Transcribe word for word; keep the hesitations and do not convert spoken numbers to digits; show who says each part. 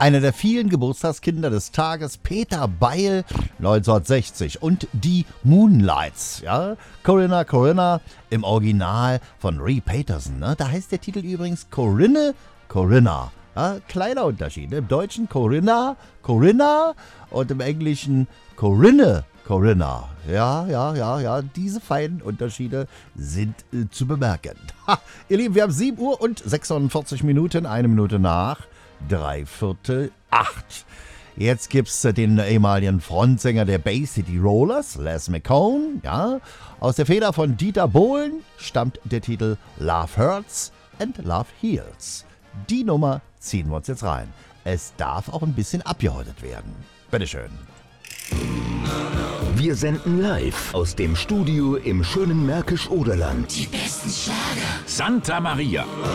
Speaker 1: Einer der vielen Geburtstagskinder des Tages, Peter Beil, neunzehnhundertsechzig. Und die Moonlights, ja. Corinna, Corinna, im Original von Ray Peterson. Ne? Da heißt der Titel übrigens Corinne, Corinna. Ja, kleiner Unterschied. Im Deutschen Corinna, Corinna und im Englischen Corinne, Corinna. Ja, ja, ja, ja, diese feinen Unterschiede sind äh, zu bemerken. Ha, ihr Lieben, wir haben sieben Uhr und sechsundvierzig Minuten, eine Minute nach, drei Viertel acht. Jetzt gibt's äh, den ehemaligen Frontsänger der Bay City Rollers, Les McCone, ja. Aus der Feder von Dieter Bohlen stammt der Titel Love Hurts and Love Heals. Die Nummer ziehen wir uns jetzt rein. Es darf auch ein bisschen abgehäutet werden. Bitteschön.
Speaker 2: Wir senden live aus dem Studio im schönen Märkisch-Oderland.
Speaker 3: Die besten Schlager.
Speaker 4: Santa Maria.